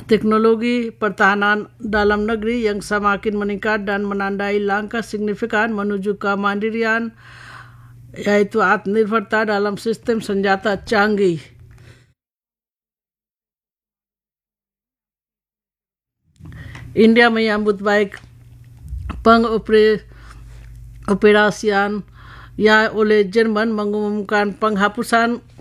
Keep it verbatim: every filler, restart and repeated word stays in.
teknologi pertahanan dalam negeri yang semakin meningkat dan menandai langkah signifikan menuju kemandirian, yaitu atmanirbharta dalam sistem senjata canggih. India menyambut baik pengoperasian ya oleh Jerman mengumumkan penghapusan